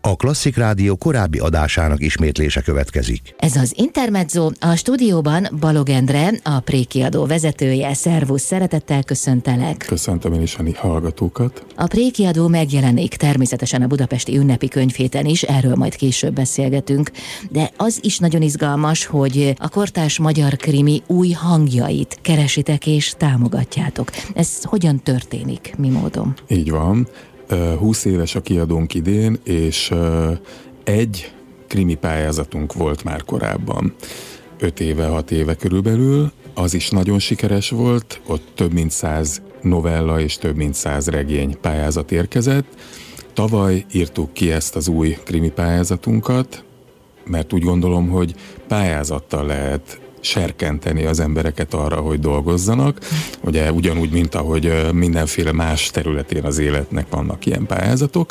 A Klasszik Rádió korábbi adásának ismétlése következik. Ez az Intermezzo, a stúdióban Balog Endre, a Prékiadó vezetője. Szervusz, szeretettel köszöntelek. Köszöntöm én is a hallgatókat. A Prékiadó megjelenik természetesen a Budapesti Ünnepi Könyvhéten is, erről majd később beszélgetünk, de az is nagyon izgalmas, hogy a kortárs magyar krimi új hangjait keresitek és támogatjátok. Ez hogyan történik, mi módon? Így van. 20 éves a kiadónk idén, és egy krimi pályázatunk volt már korábban. 5 éve, 6 éve körülbelül. Az is nagyon sikeres volt, ott több mint 100 novella és több mint 100 regény pályázat érkezett. Tavaly írtuk ki ezt az új krimi pályázatunkat, mert úgy gondolom, hogy pályázattal lehet serkenteni az embereket arra, hogy dolgozzanak. Ugye ugyanúgy, mint ahogy mindenféle más területén az életnek vannak ilyen pályázatok.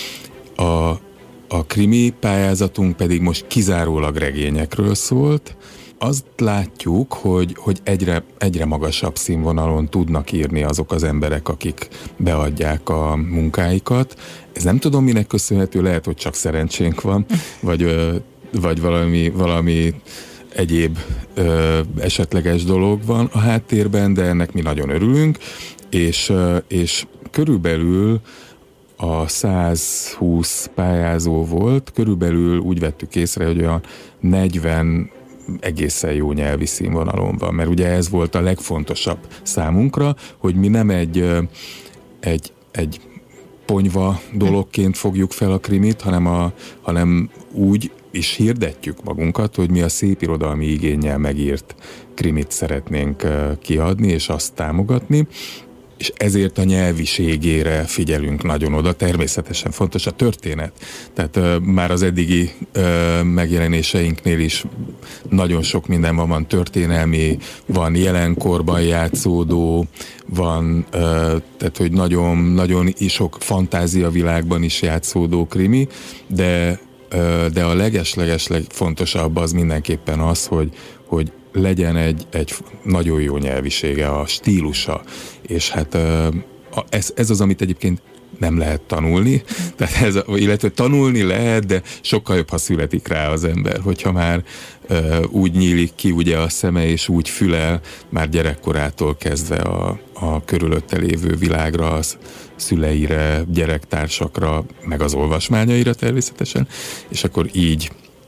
A krimi pályázatunk pedig most kizárólag regényekről szólt. Azt látjuk, hogy egyre magasabb színvonalon tudnak írni azok az emberek, akik beadják a munkáikat. Ez nem tudom, minek köszönhető, lehet, hogy csak szerencsénk van, vagy valami egyéb esetleges dolog van a háttérben, de ennek mi nagyon örülünk, és körülbelül a 120 pályázó volt, körülbelül úgy vettük észre, hogy olyan 40 egészen jó nyelvi színvonalon van, mert ugye ez volt a legfontosabb számunkra, hogy mi nem egy ponyva dologként fogjuk fel a krimit, hanem úgy is hirdetjük magunkat, hogy mi a szépirodalmi igénnyel megírt krimit szeretnénk kiadni, és azt támogatni, és ezért a nyelviségére figyelünk nagyon oda. Természetesen fontos a történet. Tehát már az eddigi megjelenéseinknél is nagyon sok minden van történelmi, van jelenkorban játszódó, van, tehát hogy nagyon, nagyon sok fantáziavilágban is játszódó krimi, de a leges legfontosabb az mindenképpen az, hogy legyen egy nagyon jó nyelvisége, a stílusa, és hát ez az, amit egyébként nem lehet tanulni, tehát illetve tanulni lehet, de sokkal jobb, ha születik rá az ember, hogyha már úgy nyílik ki ugye a szeme, és úgy fülel már gyerekkorától kezdve a körülötte lévő világra, az szüleire, gyerektársakra, meg az olvasmányaira természetesen, és akkor így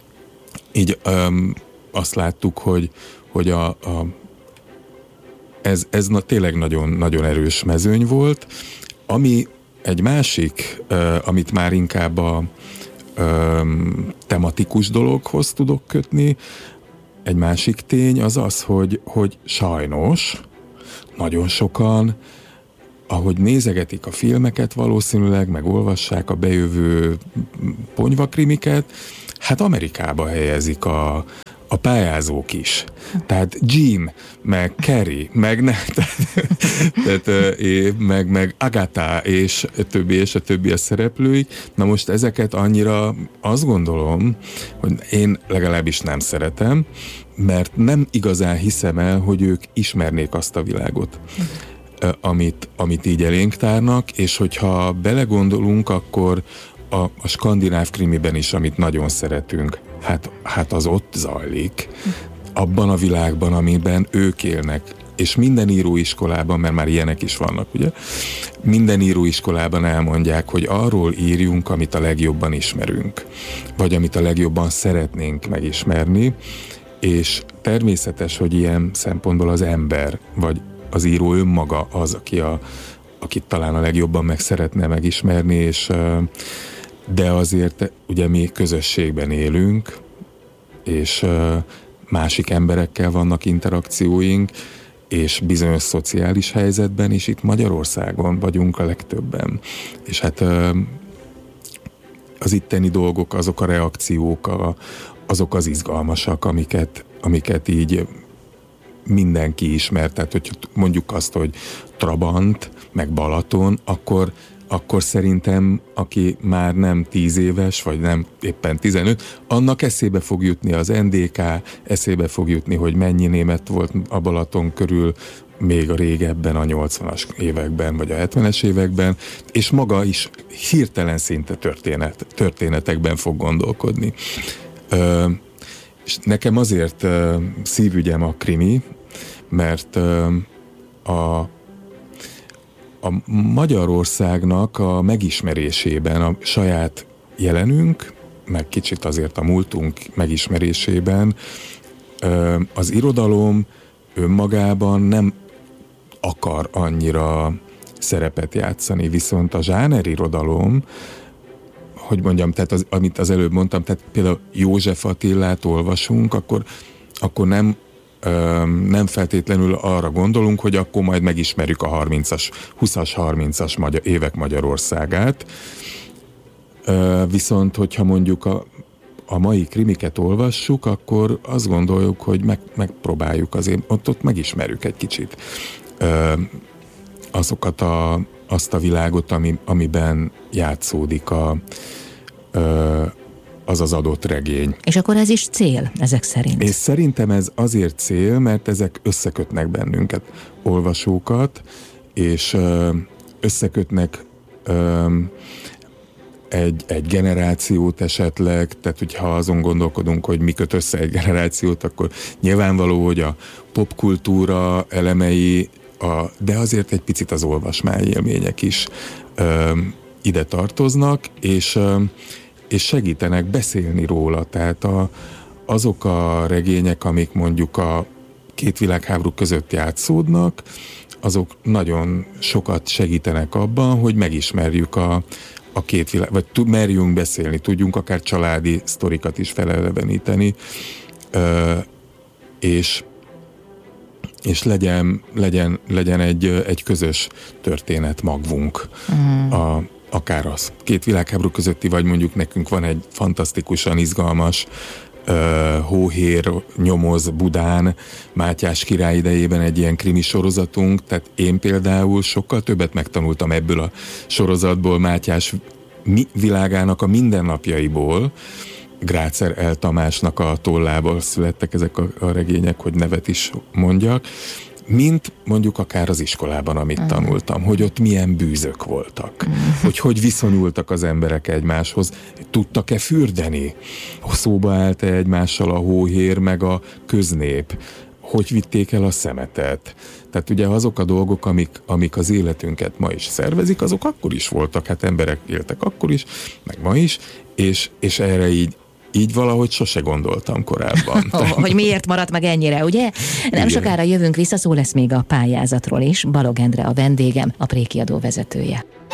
azt láttuk, hogy ez tényleg nagyon, nagyon erős mezőny volt. Ami egy másik, amit már inkább a tematikus dologhoz tudok kötni, egy másik tény az, hogy sajnos nagyon sokan, ahogy nézegetik a filmeket valószínűleg, meg olvassák a bejövő ponyvakrimiket, hát Amerikába helyezik a pályázók is. Tehát Jean, meg Carrie, meg Agatha és a többi a szereplőik. Na most ezeket annyira azt gondolom, hogy én legalábbis nem szeretem, mert nem igazán hiszem el, hogy ők ismernék azt a világot, amit így elénk tárnak, és hogyha belegondolunk, akkor a skandináv krimiben is, amit nagyon szeretünk, hát az ott zajlik, abban a világban, amiben ők élnek, és minden íróiskolában, mert már ilyenek is vannak, ugye? Minden íróiskolában elmondják, hogy arról írjunk, amit a legjobban ismerünk, vagy amit a legjobban szeretnénk megismerni, és természetes, hogy ilyen szempontból az ember, vagy az író önmaga az, akit talán a legjobban meg szeretne megismerni, és de azért ugye mi közösségben élünk, és másik emberekkel vannak interakcióink, és bizonyos szociális helyzetben is itt Magyarországon vagyunk a legtöbben. És hát az itteni dolgok, azok a reakciók, azok az izgalmasak, amiket így mindenki ismer. Tehát, hogy mondjuk azt, hogy Trabant, meg Balaton, akkor akkor szerintem, aki már nem 10 éves, vagy nem éppen 15, annak eszébe fog jutni az NDK, eszébe fog jutni, hogy mennyi német volt a Balaton körül, még a régebben, a 80-as években, vagy a 70-es években, és maga is hirtelen szinte történetekben fog gondolkodni. És nekem azért szívügyem a krimi, mert a Magyarországnak a megismerésében, a saját jelenünk, meg kicsit azért a múltunk megismerésében az irodalom önmagában nem akar annyira szerepet játszani, viszont a zsánerirodalom, hogy mondjam, tehát amit az előbb mondtam, tehát például József Attilát olvasunk, akkor nem feltétlenül arra gondolunk, hogy akkor majd megismerjük a 20-as, 30-as évek Magyarországát. Viszont, hogyha mondjuk a mai krimiket olvassuk, akkor azt gondoljuk, hogy megpróbáljuk azért, ott megismerjük egy kicsit azt a világot, amiben játszódik az adott regény. És akkor ez is cél, ezek szerint? És szerintem ez azért cél, mert ezek összekötnek bennünket, olvasókat, és összekötnek egy generációt esetleg, tehát hogyha azon gondolkodunk, hogy mi köt össze egy generációt, akkor nyilvánvaló, hogy a popkultúra elemei, de azért egy picit az olvasmányélmények is ide tartoznak, és segítenek beszélni róla. Tehát azok a regények, amik mondjuk a két világháború között játszódnak, azok nagyon sokat segítenek abban, hogy megismerjük a két világ, vagy merjünk beszélni, tudjunk akár családi sztorikat is feleleveníteni, és legyen egy közös történet magvunk. Akár az két világháború közötti, vagy mondjuk nekünk van egy fantasztikusan izgalmas Hóhér nyomoz Budán, Mátyás király idejében egy ilyen krimi sorozatunk, tehát én például sokkal többet megtanultam ebből a sorozatból, Mátyás világának a mindennapjaiból. Grácer L. Tamásnak a tollából születtek ezek a regények, hogy nevet is mondjak, mint mondjuk akár az iskolában, amit tanultam, hogy ott milyen bűzök voltak, hogy viszonyultak az emberek egymáshoz, tudtak-e fürdeni, szóba állt-e egymással a hóhér meg a köznép, hogy vitték el a szemetet. Tehát ugye azok a dolgok, amik az életünket ma is szervezik, azok akkor is voltak, hát emberek éltek akkor is, meg ma is, és erre így valahogy sose gondoltam korábban. Hogy miért maradt meg ennyire, ugye? Nem sokára jövünk vissza, szó lesz még a pályázatról is. Balogh Endre a vendégem, a Prékiadó vezetője.